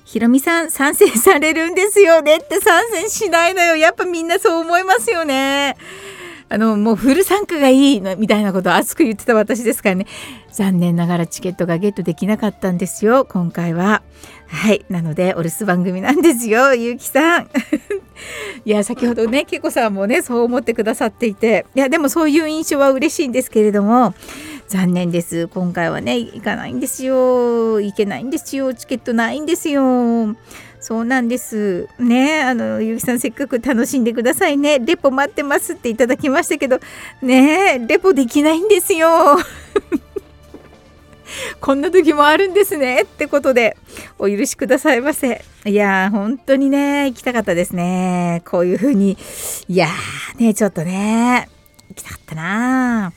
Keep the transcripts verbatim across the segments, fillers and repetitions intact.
ひろみさん賛成されるんですよねって参戦しないのよ。やっぱみんなそう思いますよね。あのもうフル参加がいいのみたいなことを熱く言ってた私ですからね。残念ながらチケットがゲットできなかったんですよ今回は。はいなのでお留守番組なんですよゆうきさんいや先ほどねけこさんもねそう思ってくださっていて、いやでもそういう印象は嬉しいんですけれども、残念です今回はね行かないんですよ。行けないんですよ。チケットないんですよ。そうなんですね。あのゆうきさんせっかく楽しんでくださいね。レポ待ってますっていただきましたけどね、レポできないんですよこんな時もあるんですねってことでお許しくださいませ。いやー本当にね行きたかったですね。こういう風にいやーねちょっとね行きたかったな。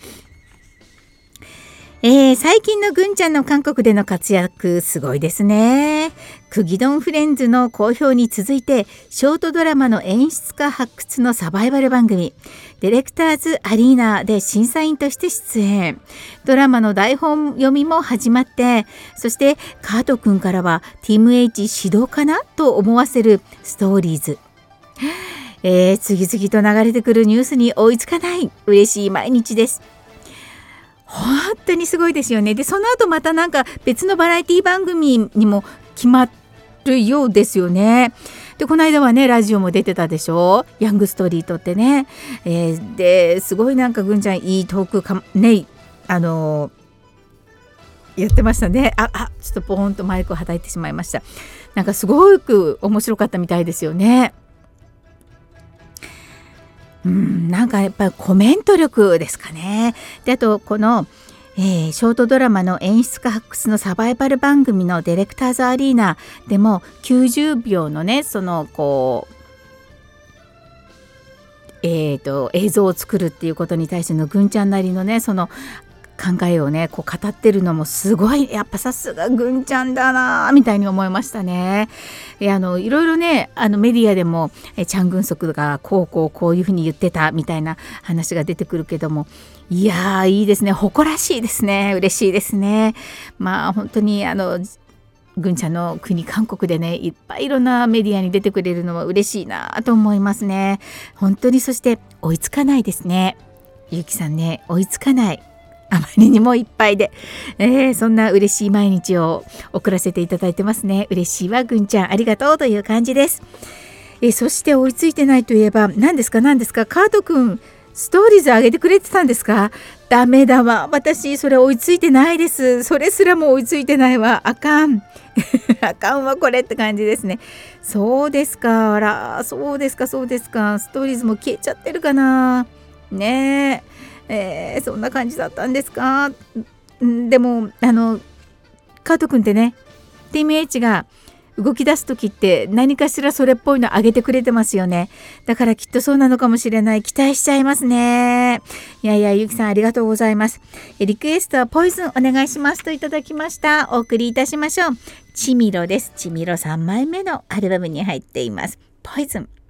えー、最近のぐんちゃんの韓国での活躍すごいですね。クギドンフレンズの好評に続いてショートドラマの演出家発掘のサバイバル番組ディレクターズアリーナで審査員として出演。ドラマの台本読みも始まって、そしてカート君からはティム H 指導かなと思わせるストーリーズ、えー、次々と流れてくるニュースに追いつかない嬉しい毎日です。本当にすごいですよね。でその後またなんか別のバラエティ番組にも決まるようですよね。でこの間はねラジオも出てたでしょ、ヤングストリートってね、えー、ですごいなんかぐんちゃんいいトークかねあのー、やってましたね。ああちょっとポーンとマイクをはたいてしまいました。なんかすごく面白かったみたいですよね。うん、なんかやっぱりコメント力ですかね。であとこの、えー、ショートドラマの演出家発掘のサバイバル番組のディレクターズアリーナでもきゅうじゅうびょうのねそのこうえーと映像を作るっていうことに対してのぐんちゃんなりのねその考えをねこう語ってるのもすごいやっぱさすがぐんちゃんだなみたいに思いましたね。いやあのいろいろねあのメディアでもえチャン・グンソクがこうこうこういうふうに言ってたみたいな話が出てくるけども、いやーいいですね。誇らしいですね。嬉しいですね。まあ本当にあのぐんちゃんの国韓国でねいっぱいいろんなメディアに出てくれるのは嬉しいなと思いますね。本当に。そして追いつかないですね。ゆきさんね追いつかない。あまりにもいっぱいで、えー、そんな嬉しい毎日を送らせていただいてますね。嬉しいわぐんちゃんありがとうという感じです。えー、そして追いついてないといえば何ですか何ですか、カートくんストーリーズ上げてくれてたんですか。ダメだわ私それ追いついてないです。それすらも追いついてないわ。あかんあかんわこれって感じですね。そうですか。あらそうですかそうですか。ストーリーズも消えちゃってるかなねえ。えー、そんな感じだったんですか。でもあのカート君ってね ティーエムエイチ が動き出す時って何かしらそれっぽいの上げてくれてますよね。だからきっとそうなのかもしれない。期待しちゃいますね。いやいやゆきさんありがとうございます。リクエストはポイズンお願いしますといただきました。お送りいたしましょう。チミロです。チミロさんまいめのアルバムに入っていますポイズン。